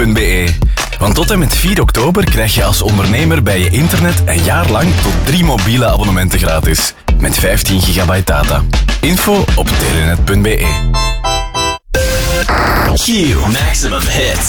telenet.be. Want tot en met 4 oktober krijg je als ondernemer bij je internet een jaar lang tot 3 mobiele abonnementen gratis. Met 15 gigabyte data. Info op telenet.be. Q Maximum Hits.